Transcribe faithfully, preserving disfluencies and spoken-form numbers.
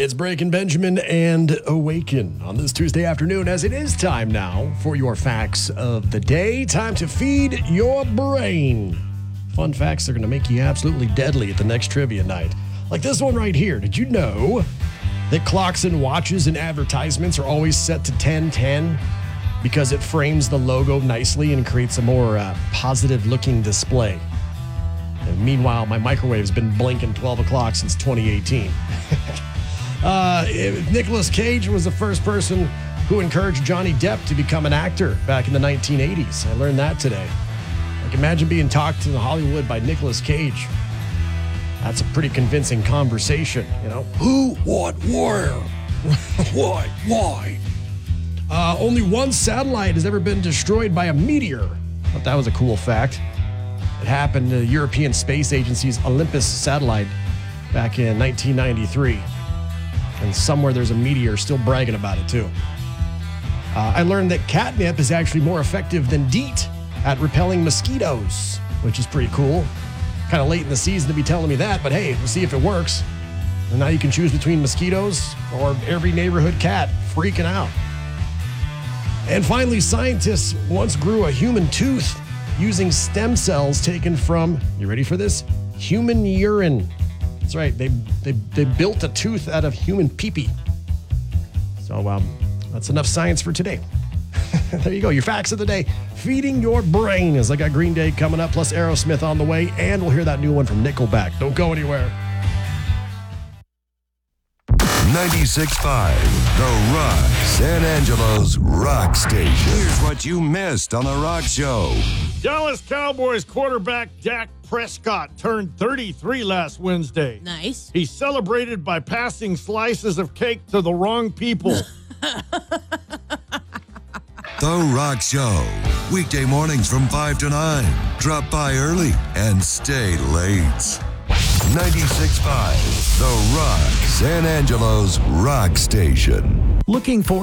It's Breaking Benjamin and Awaken on this Tuesday afternoon, as it is time now for your facts of the day. Time to feed your brain. Fun facts that are going to make you absolutely deadly at the next trivia night. Like this one right here. Did you know that clocks and watches and advertisements are always set to ten ten because it frames the logo nicely and creates a more uh, positive-looking display? And meanwhile, my microwave's been blinking twelve o'clock since twenty eighteen. uh, Nicolas Cage was the first person who encouraged Johnny Depp to become an actor back in the nineteen eighties. I learned that today. Like, imagine being talked to in Hollywood by Nicolas Cage. That's a pretty convincing conversation, you know? Who, what, where? Why, why? Uh, only one satellite has ever been destroyed by a meteor. I thought that was a cool fact. It happened to the European Space Agency's Olympus satellite back in nineteen ninety-three. And somewhere there's a meteor still bragging about it, too. Uh, I learned that catnip is actually more effective than DEET at repelling mosquitoes, which is pretty cool. Kind of late in the season to be telling me that, but hey, we'll see if it works. And now you can choose between mosquitoes or every neighborhood cat freaking out. And finally, scientists once grew a human tooth using stem cells taken from, you ready for this? Human urine. That's right, they they, they built a tooth out of human pee-pee. So um, that's enough science for today. There you go, your facts of the day. Feeding your brain, as I got Green Day coming up, plus Aerosmith on the way, and we'll hear that new one from Nickelback. Don't go anywhere. ninety-six point five, The Rock, San Angelo's rock station. Here's what you missed on The Rock Show. Dallas Cowboys quarterback Dak Prescott turned thirty-three last Wednesday. Nice. He celebrated by passing slices of cake to the wrong people. The Rock Show, weekday mornings from five to nine. Drop by early and stay late. ninety-six point five, The Rock, San Angelo's rock station. Looking for